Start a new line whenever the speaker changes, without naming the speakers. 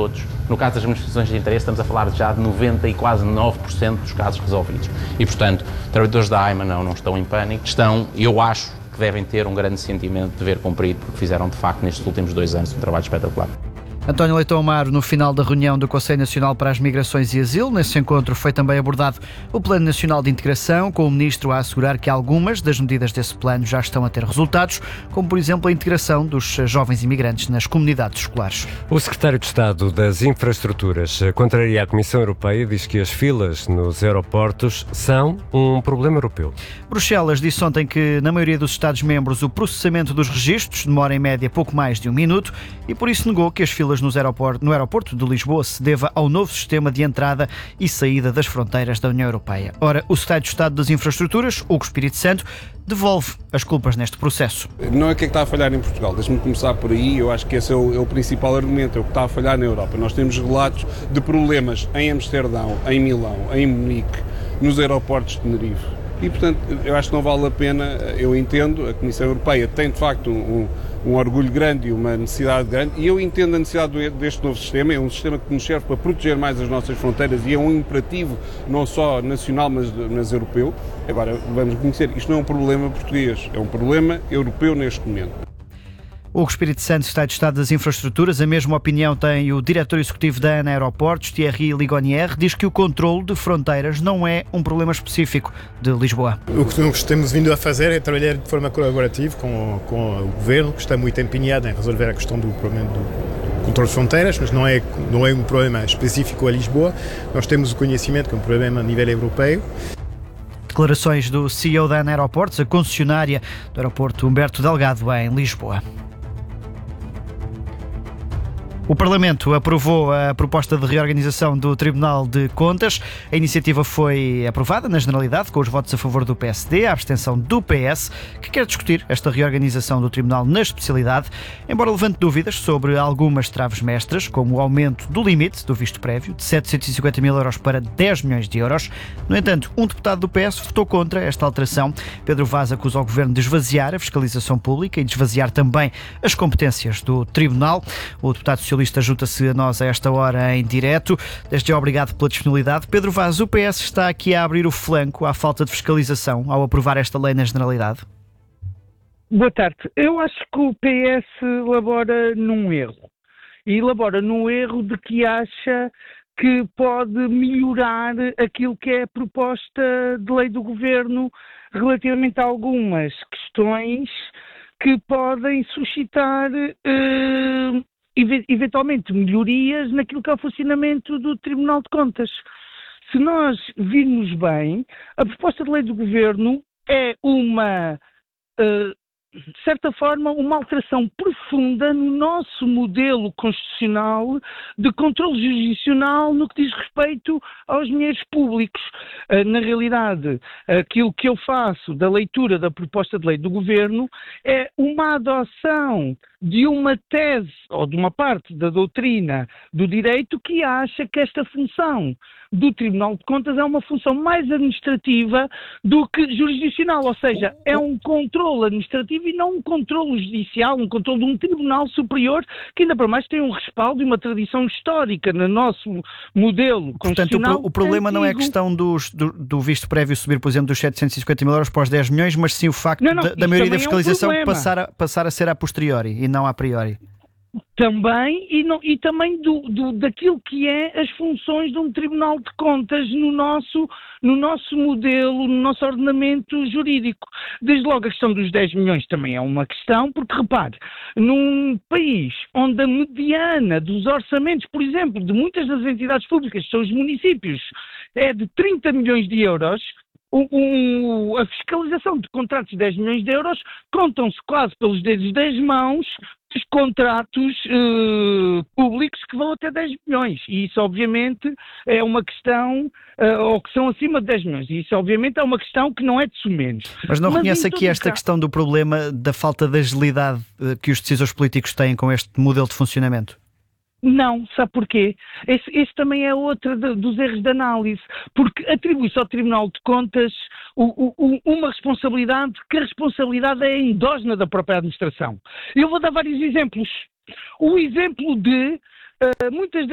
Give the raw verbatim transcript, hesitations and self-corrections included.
todos. No caso das manifestações de interesse, estamos a falar já de noventa e quase nove por cento dos casos resolvidos. E, portanto, trabalhadores da AIMA não, não estão em pânico, estão, eu acho, que devem ter um grande sentimento de dever cumprido, porque fizeram, de facto, nestes últimos dois anos um trabalho espetacular.
António Leitão Amaro, no final da reunião do Conselho Nacional para as Migrações e Asilo. Nesse encontro foi também abordado o Plano Nacional de Integração, com o Ministro a assegurar que algumas das medidas desse plano já estão a ter resultados, como, por exemplo, a integração dos jovens imigrantes nas comunidades escolares.
O Secretário de Estado das Infraestruturas contraria a Comissão Europeia e diz que as filas nos aeroportos são um problema europeu.
Bruxelas disse ontem que, na maioria dos Estados-membros, o processamento dos registros demora em média pouco mais de um minuto e, por isso, negou que as filas Nos aeroporto, no aeroporto de Lisboa se deva ao novo sistema de entrada e saída das fronteiras da União Europeia. Ora, o Secretário de Estado das Infraestruturas, Hugo Espírito Santo, devolve as culpas neste processo.
Não é o que é que está a falhar em Portugal, deixe-me começar por aí, eu acho que esse é o, é o principal argumento, é o que está a falhar na Europa. Nós temos relatos de problemas em Amsterdão, em Milão, em Munique, nos aeroportos de Tenerife. E, portanto, eu acho que não vale a pena, eu entendo, a Comissão Europeia tem, de facto, um, um orgulho grande e uma necessidade grande, e eu entendo a necessidade deste novo sistema, é um sistema que nos serve para proteger mais as nossas fronteiras e é um imperativo não só nacional, mas, mas europeu. Agora, vamos reconhecer, isto não é um problema português, é um problema europeu neste momento.
Hugo Espírito Santo, Secretário de Estado das Infraestruturas. A mesma opinião tem o diretor executivo da ANA Aeroportos, Thierry Ligonier, diz que o controlo de fronteiras não é um problema específico de Lisboa.
O que nós temos vindo a fazer é trabalhar de forma colaborativa com, com o Governo, que está muito empenhado em resolver a questão do problema do controle de fronteiras, mas não é, não é um problema específico a Lisboa. Nós temos o conhecimento que é um problema a nível europeu.
Declarações do C E O da ANA Aeroportos, a concessionária do aeroporto Humberto Delgado, em Lisboa. O Parlamento aprovou a proposta de reorganização do Tribunal de Contas. A iniciativa foi aprovada na generalidade, com os votos a favor do P S D, a abstenção do P S, que quer discutir esta reorganização do Tribunal na especialidade, embora levante dúvidas sobre algumas traves mestras, como o aumento do limite do visto prévio, de setecentos e cinquenta mil euros para dez milhões de euros. No entanto, um deputado do P S votou contra esta alteração. Pedro Vaz acusa o Governo de esvaziar a fiscalização pública e de esvaziar também as competências do Tribunal. O deputado socialista junta-se a nós a esta hora em direto. Desde já, obrigado pela disponibilidade. Pedro Vaz, o P S está aqui a abrir o flanco à falta de fiscalização ao aprovar esta lei na generalidade?
Boa tarde. Eu acho que o P S elabora num erro. E elabora num erro de que acha que pode melhorar aquilo que é a proposta de lei do Governo relativamente a algumas questões que podem suscitar eh, eventualmente melhorias naquilo que é o funcionamento do Tribunal de Contas. Se nós virmos bem, a proposta de lei do Governo é uma, uh, de certa forma, uma alteração profunda no nosso modelo constitucional de controle jurisdicional no que diz respeito aos dinheiros públicos. Uh, na realidade, aquilo que eu faço da leitura da proposta de lei do Governo é uma adoção de uma tese ou de uma parte da doutrina do direito que acha que esta função do Tribunal de Contas é uma função mais administrativa do que jurisdicional, ou seja, é um controle administrativo e não um controle judicial, um controle de um Tribunal Superior que ainda para mais tem um respaldo e uma tradição histórica no nosso modelo constitucional.
Portanto, o, o problema antigo. Não é a questão dos, do, do visto prévio subir, por exemplo, dos setecentos e cinquenta mil euros para os dez milhões, mas sim o facto não, não, da, da maioria da fiscalização é um passar, a, passar a ser a posteriori e não a priori.
Também, e, não, e também do, do, daquilo que é as funções de um Tribunal de Contas no nosso, no nosso modelo, no nosso ordenamento jurídico. Desde logo a questão dos dez milhões também é uma questão, porque repare, num país onde a mediana dos orçamentos, por exemplo, de muitas das entidades públicas, que são os municípios, é de trinta milhões de euros, O, o, a fiscalização de contratos de dez milhões de euros contam-se quase pelos dedos das mãos os contratos uh, públicos que vão até dez milhões. E isso, obviamente, é uma questão, uh, ou que são acima de dez milhões. E isso, obviamente, é uma questão que não é de sumenos.
Mas não Mas reconhece aqui esta caso... questão do problema da falta de agilidade uh, que os decisores políticos têm com este modelo de funcionamento?
Não, sabe porquê? Esse, esse também é outro de, dos erros de análise, porque atribui-se ao Tribunal de Contas o, o, uma responsabilidade que a responsabilidade é endógena da própria administração. Eu vou dar vários exemplos. O exemplo de uh, muitas